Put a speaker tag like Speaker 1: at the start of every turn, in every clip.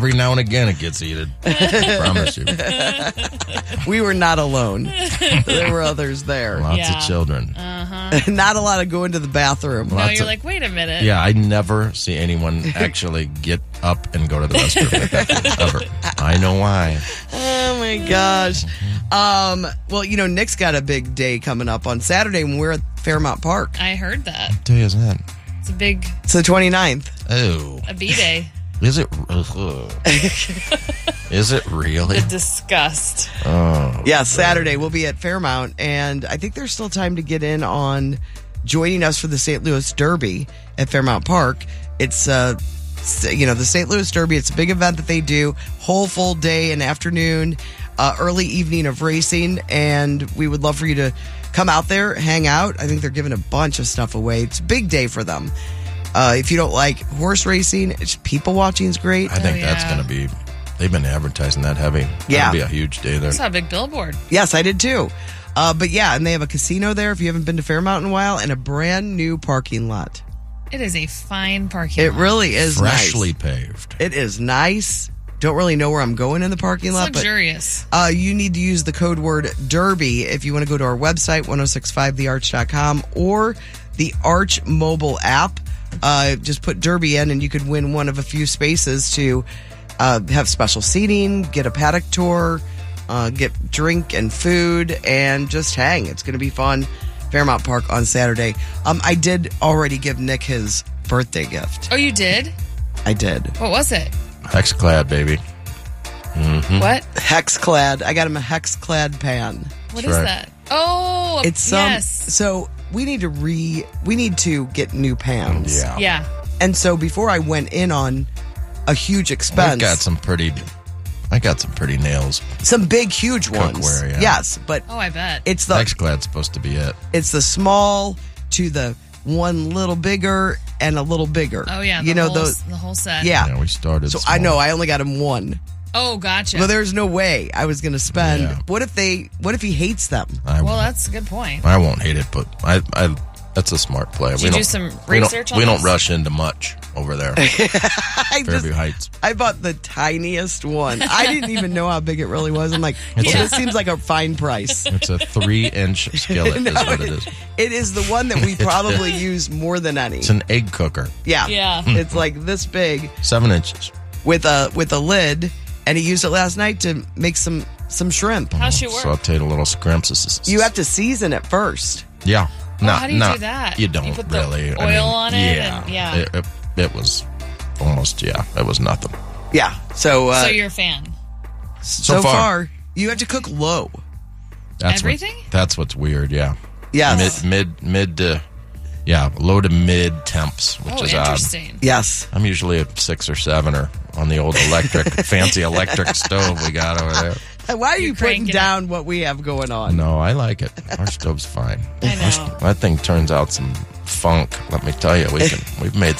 Speaker 1: every now and again it gets heated. I promise you.
Speaker 2: We were not alone. There were others there.
Speaker 1: Lots of children.
Speaker 2: Not a lot of going to the bathroom.
Speaker 3: No, you're like, wait a minute.
Speaker 1: Yeah, I never see anyone actually get up and go to the restroom. Ever. I know why.
Speaker 2: Oh, my gosh. Well, Nick's got a big day coming up on Saturday when we're at Fairmount Park.
Speaker 3: I heard that.
Speaker 1: What day is that?
Speaker 3: It's a big...
Speaker 2: It's the 29th.
Speaker 1: Oh.
Speaker 3: A B-Day.
Speaker 1: Is it? Is it really?
Speaker 3: The disgust.
Speaker 1: Oh.
Speaker 2: Yeah, Saturday we'll be at Fairmount, and I think there's still time to get in on joining us for the St. Louis Derby at Fairmount Park. It's the St. Louis Derby. It's a big event that they do, whole full day and afternoon, early evening of racing, and we would love for you to come out there, hang out. I think they're giving a bunch of stuff away. It's a big day for them. If you don't like horse racing, people watching is great.
Speaker 1: I think that's going to be, they've been advertising that heavy.
Speaker 2: Yeah.
Speaker 1: That'll be a huge day there.
Speaker 3: I saw a big billboard.
Speaker 2: Yes, I did too. But yeah, and they have a casino there if you haven't been to Fairmount in a while, and a brand new parking lot.
Speaker 3: It is a fine parking lot.
Speaker 2: It really is
Speaker 1: Freshly
Speaker 2: nice.
Speaker 1: paved.
Speaker 2: It is nice. Don't really know where I'm going in the parking lot.
Speaker 3: Luxurious.
Speaker 2: But you need to use the code word Derby if you want to go to our website, 1065thearch.com, or the Arch mobile app. Just put Derby in and you could win one of a few spaces to have special seating, get a paddock tour, get drink and food, and just hang. It's going to be fun. Fairmount Park on Saturday. I did already give Nick his birthday gift.
Speaker 3: Oh, you did?
Speaker 2: I did.
Speaker 3: What was it?
Speaker 1: Hexclad, baby. Mm-hmm.
Speaker 3: What?
Speaker 2: Hexclad. I got him a Hexclad pan.
Speaker 3: What is that? Oh,
Speaker 2: it's
Speaker 3: yes.
Speaker 2: So we need to get new pans.
Speaker 3: Yeah.
Speaker 2: And so before I went in on a huge expense,
Speaker 1: I got some pretty nails.
Speaker 2: Some big, huge ones.
Speaker 1: Cookware, yeah.
Speaker 2: Yes, but
Speaker 3: I bet
Speaker 2: it's the
Speaker 1: Hexclad's supposed to be it.
Speaker 2: It's the small to the one little bigger and a little bigger.
Speaker 3: Oh yeah,
Speaker 2: the
Speaker 3: whole set.
Speaker 2: Yeah,
Speaker 1: we started.
Speaker 2: So
Speaker 1: small.
Speaker 2: I know I only got him one.
Speaker 3: Oh, gotcha.
Speaker 2: Well, there's no way I was going to spend.
Speaker 1: Yeah.
Speaker 2: What if he hates them?
Speaker 3: Well, that's a good point.
Speaker 1: I won't hate it, but I that's a smart play.
Speaker 3: Did you do some research on
Speaker 1: We
Speaker 3: this?
Speaker 1: don't rush into much over there. Fairview Heights.
Speaker 2: I bought the tiniest one. I didn't even know how big it really was. I'm like, this seems like a fine price.
Speaker 1: It's a 3-inch skillet is what it is.
Speaker 2: It is the one that we probably use more than any.
Speaker 1: It's an egg cooker.
Speaker 2: Yeah.
Speaker 3: Yeah.
Speaker 2: It's like this big.
Speaker 1: 7 inches.
Speaker 2: With a lid, and he used it last night to make some shrimp.
Speaker 3: How's she work?
Speaker 1: Sauteed a little scrimps.
Speaker 2: You have to season it first.
Speaker 1: Yeah.
Speaker 3: How do you do that?
Speaker 1: You don't
Speaker 3: you put the
Speaker 1: really.
Speaker 3: oil on it?
Speaker 1: Yeah.
Speaker 3: And,
Speaker 1: It was almost, it was nothing.
Speaker 2: Yeah. So
Speaker 3: you're a fan.
Speaker 2: So far, you have to cook low.
Speaker 3: Everything?
Speaker 1: That's what's weird, yeah.
Speaker 2: Yes.
Speaker 1: Mid to, low to mid temps, which is odd.
Speaker 3: Interesting.
Speaker 2: Yes.
Speaker 1: I'm usually at 6 or 7 or on the old fancy electric stove we got over there.
Speaker 2: Why are you putting
Speaker 3: cranking
Speaker 2: down what we have going on?
Speaker 1: No, I like it. Our stove's fine.
Speaker 3: I know.
Speaker 1: That thing turns out some funk. Let me tell you, we've made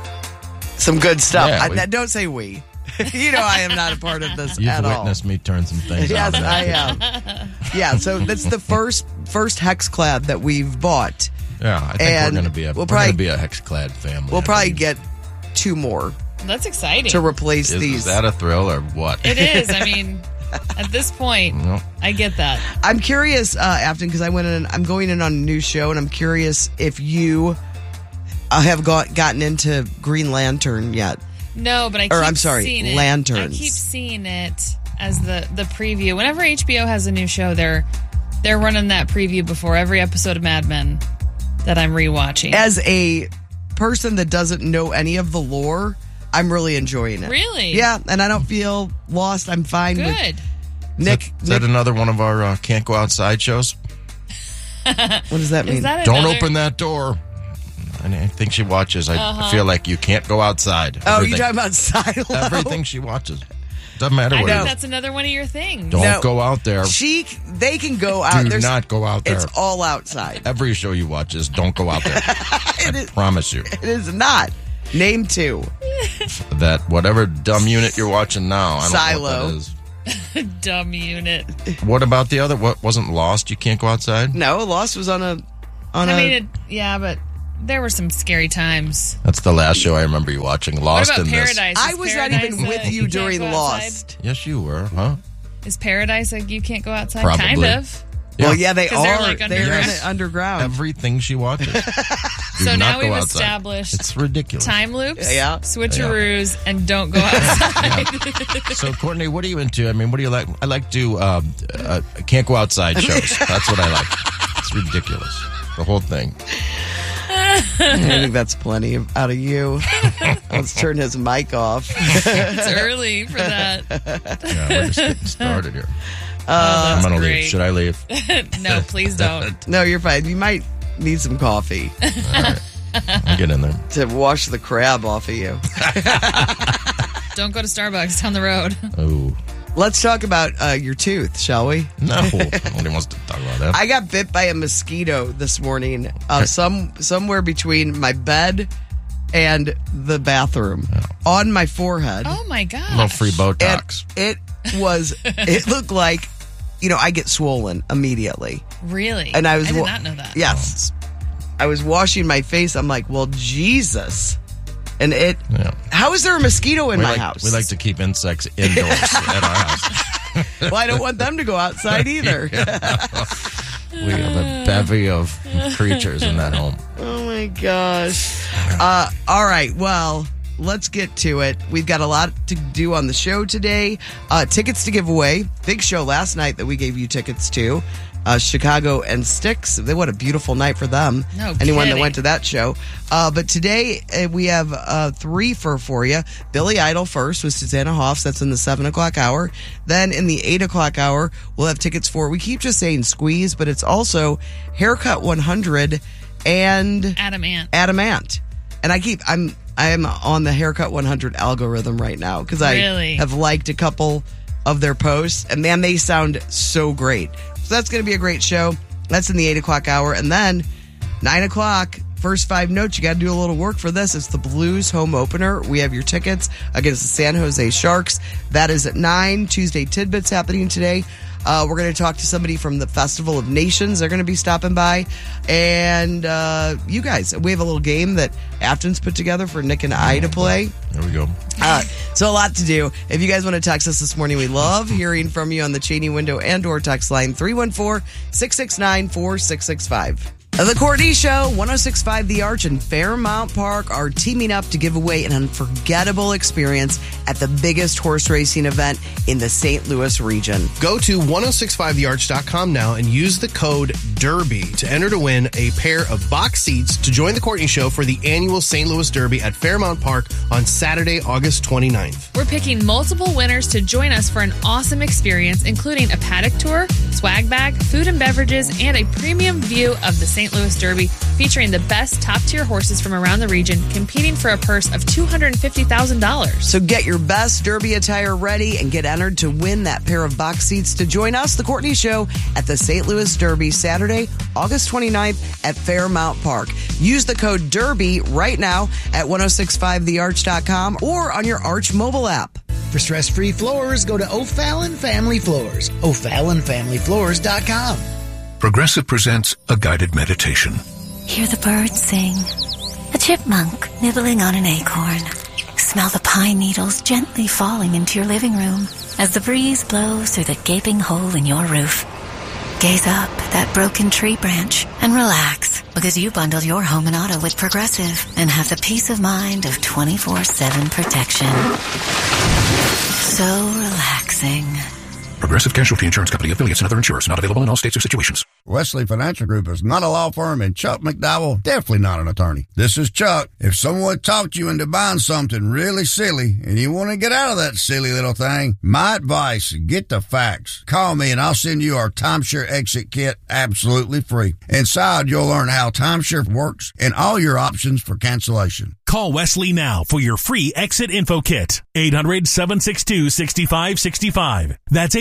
Speaker 1: some
Speaker 2: good stuff.
Speaker 1: Yeah,
Speaker 2: don't say we. I am not a part of this
Speaker 1: You've
Speaker 2: at all.
Speaker 1: witnessed me turn some things
Speaker 2: Yes,
Speaker 1: out.
Speaker 2: I am. Yeah, so that's the first Hexclad that we've bought.
Speaker 1: Yeah, I think we're going to be a Hexclad family.
Speaker 2: We'll probably get 2 more
Speaker 3: That's exciting.
Speaker 2: to replace these.
Speaker 1: Is that a thrill or what?
Speaker 3: It is. I mean, at this point, I get that.
Speaker 2: I'm curious, Afton, because I'm going in on a new show, and I'm curious if you have gotten into Green Lantern yet.
Speaker 3: No, but seeing it.
Speaker 2: Lanterns.
Speaker 3: I keep seeing it as the preview. Whenever HBO has a new show, they're running that preview before every episode of Mad Men that I'm rewatching.
Speaker 2: As a person that doesn't know any of the lore, I'm really enjoying it.
Speaker 3: Really?
Speaker 2: Yeah, and I don't feel lost. I'm fine with
Speaker 3: Good.
Speaker 2: Nick.
Speaker 1: Is that another one of our Can't Go Outside shows?
Speaker 2: What does that mean?
Speaker 1: Don't open that door. I think she watches. I feel like you can't go outside.
Speaker 2: Oh, you're talking about Silo?
Speaker 1: Everything she watches. Doesn't matter what
Speaker 3: I
Speaker 1: it
Speaker 3: think
Speaker 1: is.
Speaker 3: that's another one of your things.
Speaker 1: Don't go out there.
Speaker 2: They can go out.
Speaker 1: Do not go out there.
Speaker 2: It's all outside.
Speaker 1: Every show you watch is don't go out there. I promise you.
Speaker 2: It is not. Name 2.
Speaker 1: That whatever dumb unit you're watching now, I don't
Speaker 2: Silo.
Speaker 1: know what that is.
Speaker 3: Dumb unit.
Speaker 1: What about the other? What wasn't Lost? You can't go outside?
Speaker 2: No, Lost was on a.
Speaker 3: But there were some scary times.
Speaker 1: That's the last show I remember you watching. Lost
Speaker 3: What about
Speaker 1: in
Speaker 3: Paradise?
Speaker 2: I
Speaker 3: Is
Speaker 2: was not
Speaker 3: Paradise
Speaker 2: even with
Speaker 3: a-
Speaker 2: you
Speaker 3: can't
Speaker 2: during
Speaker 3: go
Speaker 2: Lost.
Speaker 3: outside?
Speaker 1: this. Yes, you were, huh?
Speaker 3: Is Paradise like you can't go outside?
Speaker 1: Probably.
Speaker 3: Kind of.
Speaker 2: Well, yeah, they
Speaker 3: 'Cause they're,
Speaker 2: are.
Speaker 3: like,
Speaker 2: They're
Speaker 3: underground.
Speaker 2: in it underground.
Speaker 1: Everything she watches. Do
Speaker 3: So
Speaker 1: not
Speaker 3: now
Speaker 1: go
Speaker 3: we've
Speaker 1: outside.
Speaker 3: established
Speaker 1: It's ridiculous.
Speaker 3: time loops,
Speaker 2: Yeah.
Speaker 3: switcheroos, and don't go outside.
Speaker 1: So, Courtney, what are you into? I mean, what do you like? I like to can't go outside shows. That's what I like. It's ridiculous. The whole thing.
Speaker 2: I think that's plenty out of you. Let's turn his mic off.
Speaker 3: It's early for that.
Speaker 1: Yeah, we're just getting started here.
Speaker 3: That's
Speaker 1: I'm going to
Speaker 3: great.
Speaker 1: leave. Should I leave?
Speaker 3: No, please don't.
Speaker 2: No, you're fine. You might need some coffee
Speaker 1: I'll get in there.
Speaker 2: to wash the crab off of you.
Speaker 3: Don't go to Starbucks down the road.
Speaker 1: Oh,
Speaker 2: Let's talk about your tooth, shall we?
Speaker 1: no. Nobody wants to talk about that.
Speaker 2: I got bit by a mosquito this morning, somewhere between my bed and the bathroom, on my forehead.
Speaker 3: Oh my gosh.
Speaker 1: No free
Speaker 2: And
Speaker 1: Botox.
Speaker 2: it looked like, I get swollen immediately.
Speaker 3: Really?
Speaker 2: And I
Speaker 3: did
Speaker 2: wa-
Speaker 3: not know that.
Speaker 2: Yes. I was washing my face. I'm like, well, Jesus. And
Speaker 1: Yeah.
Speaker 2: how is there a mosquito in my
Speaker 1: We
Speaker 2: house?
Speaker 1: like to keep insects indoors at our house.
Speaker 2: Well, I don't want them to go outside either.
Speaker 1: We have a bevy of creatures in that home.
Speaker 2: Oh my gosh. All right. Well, let's get to it. We've got a lot to do on the show today. Tickets to give away. Big show last night that we gave you tickets to. Chicago and Styx. What a beautiful night for them.
Speaker 3: No
Speaker 2: Anyone that
Speaker 3: kidding.
Speaker 2: went to that show. But today we have three for you. Billy Idol first with Susanna Hoffs. That's in the 7 o'clock hour. Then in the 8 o'clock hour, we'll have tickets for, we keep just saying Squeeze, but it's also Haircut 100 and
Speaker 3: Adam Ant.
Speaker 2: Adam Ant. And I'm on the Haircut 100 algorithm right now because I
Speaker 3: Really?
Speaker 2: have liked a couple of their posts, and man, they sound so great. So that's going to be a great show. That's in the 8 o'clock hour. And then 9 o'clock, first 5 notes, you got to do a little work for this. It's the Blues home opener. We have your tickets against the San Jose Sharks. That is at 9. Tuesday Tidbits happening today. We're going to talk to somebody from the Festival of Nations. They're going to be stopping by. And you guys, we have a little game that Afton's put together for Nick and I to play.
Speaker 1: There we go.
Speaker 2: So a lot to do. If you guys want to text us this morning, we love hearing from you on the Cheney window and door text line 314-669-4665. The Courtney Show, 106.5 The Arch and Fairmount Park are teaming up to give away an unforgettable experience at the biggest horse racing event in the St. Louis region.
Speaker 4: Go to 1065thearch.com now and use the code DERBY to enter to win a pair of box seats to join the Courtney Show for the annual St. Louis Derby at Fairmount Park on Saturday, August 29th.
Speaker 3: We're picking multiple winners to join us for an awesome experience, including a paddock tour, swag bag, food and beverages, and a premium view of the St. Louis Derby featuring the best top-tier horses from around the region competing for a purse of $250,000.
Speaker 2: So get your best Derby attire ready and get entered to win that pair of box seats to join us, The Courtney Show, at the St. Louis Derby Saturday, August 29th at Fairmount Park. Use the code DERBY right now at 1065thearch.com or on your Arch mobile app.
Speaker 5: For stress-free floors, go to O'Fallon Family Floors. O'FallonFamilyFloors.com.
Speaker 6: Progressive presents a guided meditation.
Speaker 7: Hear the birds sing. A chipmunk nibbling on an acorn. Smell the pine needles gently falling into your living room as the breeze blows through the gaping hole in your roof. Gaze up at that broken tree branch and relax because you bundled your home and auto with Progressive and have the peace of mind of 24/7 protection. So relaxing.
Speaker 6: Progressive Casualty Insurance Company, affiliates, and other insurers. Not available in all states or situations.
Speaker 8: Wesley Financial Group is not a law firm, and Chuck McDowell definitely not an attorney. This is Chuck. If someone talked you into buying something really silly and you want to get out of that silly little thing, my advice, get the facts. Call me and I'll send you our timeshare exit kit absolutely free. Inside, you'll learn how timeshare works and all your options for cancellation.
Speaker 9: Call Wesley now for your free exit info kit. 800-762-6565. That's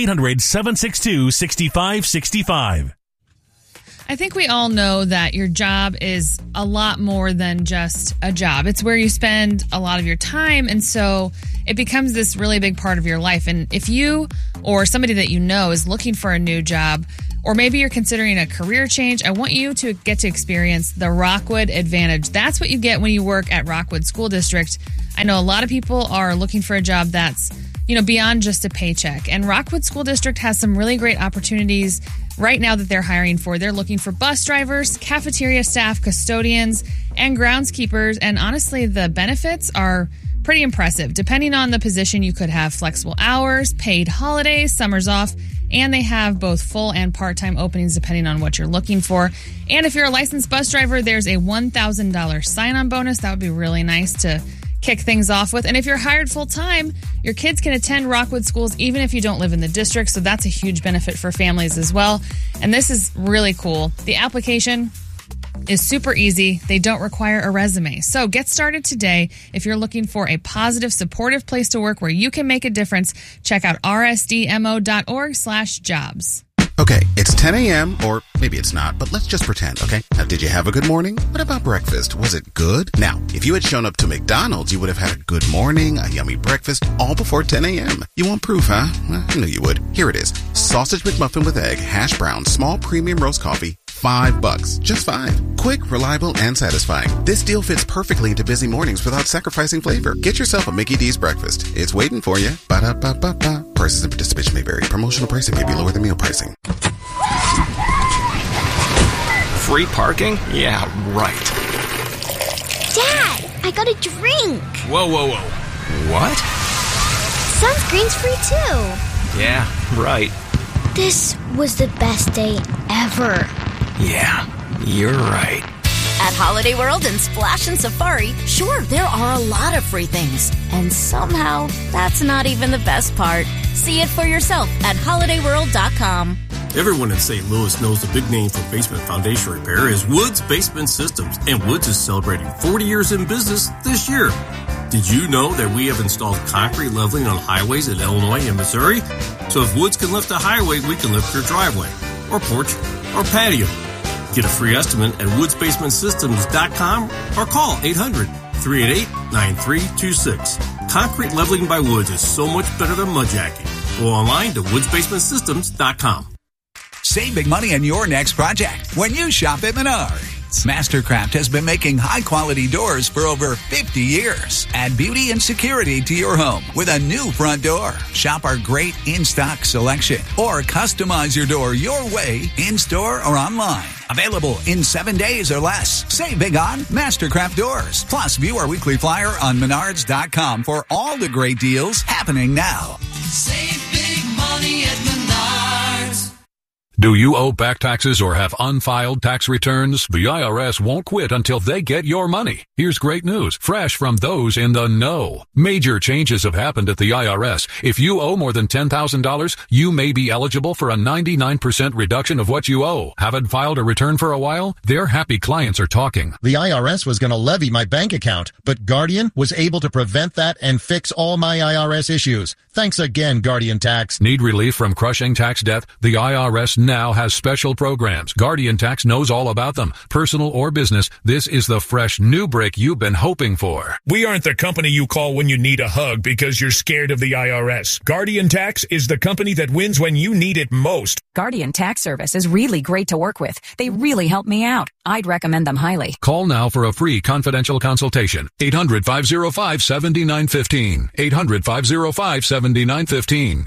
Speaker 9: 800-762-6565.
Speaker 3: I think we all know that your job is a lot more than just a job. It's where you spend a lot of your time, and so it becomes this really big part of your life. And if you or somebody that you know is looking for a new job, or maybe you're considering a career change, I want you to get to experience the Rockwood Advantage. That's what you get when you work at Rockwood School District. I know a lot of people are looking for a job that's, beyond just a paycheck. And Rockwood School District has some really great opportunities right now that they're hiring for. They're looking for bus drivers, cafeteria staff, custodians, and groundskeepers. And honestly, the benefits are pretty impressive. Depending on the position, you could have flexible hours, paid holidays, summers off, and they have both full and part-time openings depending on what you're looking for. And if you're a licensed bus driver, there's a $1,000 sign-on bonus. That would be really nice to kick things off with. And if you're hired full-time, your kids can attend Rockwood schools even if you don't live in the district. So that's a huge benefit for families as well. And this is really cool. The application is super easy. They don't require a resume. So get started today. If you're looking for a positive, supportive place to work where you can make a difference, check out rsdmo.org/jobs.
Speaker 10: Okay, it's 10 a.m., or maybe it's not, but let's just pretend, okay? Now, did you have a good morning? What about breakfast? Was it good? Now, if you had shown up to McDonald's, you would have had a good morning, a yummy breakfast, all before 10 a.m. You want proof, huh? Well, I knew you would. Here it is. Sausage McMuffin with egg, hash brown, small premium roast coffee, $5. Just $5. Quick, reliable, and satisfying. This deal fits perfectly into busy mornings without sacrificing flavor. Get yourself a Mickey D's breakfast. It's waiting for you. Ba-da-ba-ba-ba. Prices and participation may vary. Promotional pricing may be lower than meal pricing.
Speaker 11: Free parking? Yeah, right.
Speaker 12: Dad, I got a drink.
Speaker 11: Whoa. What?
Speaker 12: Sunscreen's free too.
Speaker 11: Yeah, right.
Speaker 12: This was the best day ever.
Speaker 11: Yeah, you're right.
Speaker 13: At Holiday World and Splash and Safari, sure, there are a lot of free things. And somehow, that's not even the best part. See it for yourself at holidayworld.com.
Speaker 14: Everyone in St. Louis knows the big name for basement foundation repair is Woods Basement Systems, and Woods is celebrating 40 years in business this year. Did you know that we have installed concrete leveling on highways in Illinois and Missouri? So if Woods can lift a highway, we can lift your driveway, or porch, or patio. Get a free estimate at woodsbasementsystems.com or call 800-388-9326. Concrete leveling by Woods is so much better than mudjacking. Go online to woodsbasementsystems.com.
Speaker 15: Save big money on your next project when you shop at Menards. Mastercraft has been making high-quality doors for over 50 years. Add beauty and security to your home with a new front door. Shop our great in-stock selection or customize your door your way in-store or online. Available in 7 days or less. Save big on Mastercraft doors. Plus, view our weekly flyer on Menards.com for all the great deals happening now.
Speaker 16: Save big money at Menards.
Speaker 6: Do you owe back taxes or have unfiled tax returns? The IRS won't quit until they get your money. Here's great news, fresh from those in the know. Major changes have happened at the IRS. If you owe more than $10,000, you may be eligible for a 99% reduction of what you owe. Haven't filed a return for a while? Their happy clients are talking.
Speaker 17: The IRS was going to levy my bank account, but Guardian was able to prevent that and fix all my IRS issues. Thanks again, Guardian Tax.
Speaker 6: Need relief from crushing tax debt? The IRS now has special programs. Guardian Tax knows all about them. Personal or business, this is the fresh new break you've been hoping for.
Speaker 9: We aren't the company you call when you need a hug because you're scared of the IRS. Guardian Tax is the company that wins when you need it most.
Speaker 18: Guardian Tax Service is really great to work with. They really help me out. I'd recommend them highly.
Speaker 6: Call now for a free confidential consultation. 800-505-7915. 800-505-7915.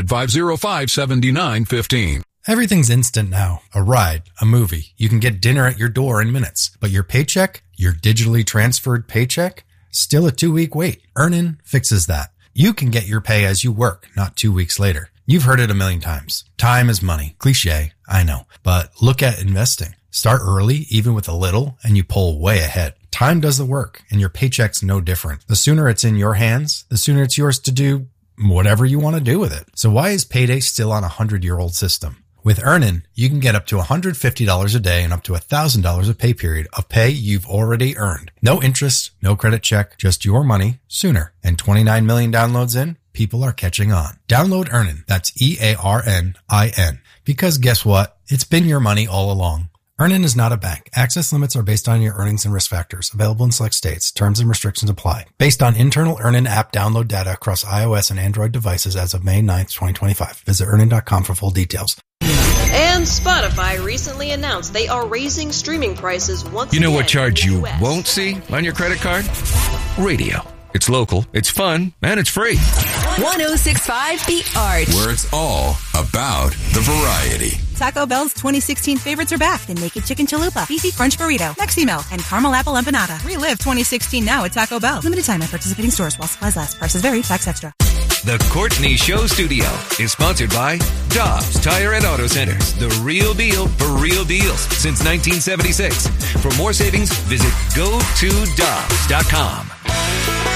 Speaker 6: 800-505-7915.
Speaker 19: Everything's instant now. A ride, a movie. You can get dinner at your door in minutes. But your paycheck, your digitally transferred paycheck, still a 2-week wait. Earnin fixes that. You can get your pay as you work, not 2 weeks later. You've heard it a million times. Time is money. Cliché, I know. But look at investing. Start early, even with a little, and you pull way ahead. Time does the work, and your paycheck's no different. The sooner it's in your hands, the sooner it's yours to do whatever you want to do with it. So why is payday still on a 100-year-old system? With Earnin, you can get up to $150 a day and up to $1,000 a pay period of pay you've already earned. No interest, no credit check, just your money sooner. And 29 million downloads in, people are catching on. Download Earnin. That's EARNIN. Because guess what? It's been your money all along. Earnin is not a bank. Access limits are based on your earnings and risk factors. Available in select states. Terms and restrictions apply. Based on internal Earnin app download data across iOS and Android devices as of May 9th, 2025. Visit Earnin.com for full details.
Speaker 2: And
Speaker 20: And Spotify recently announced they are raising streaming prices once
Speaker 21: You know
Speaker 20: again
Speaker 21: what charge
Speaker 20: in the
Speaker 21: you
Speaker 20: US.
Speaker 21: won't see on your credit card? Radio. It's local, it's fun, and it's free.
Speaker 22: 1065 The Arch.
Speaker 23: Where it's all about the variety.
Speaker 24: Taco Bell's 2016 favorites are back. The Naked Chicken Chalupa, Beefy Crunch Burrito, Mexi Melt, and Caramel Apple Empanada. Relive 2016 now at Taco Bell. Limited time at participating stores while supplies last. Prices vary. Tax extra.
Speaker 21: The Courtney Show Studio is sponsored by Dobbs Tire and Auto Centers. The real deal for real deals since 1976. For more savings, visit GoToDobbs.com.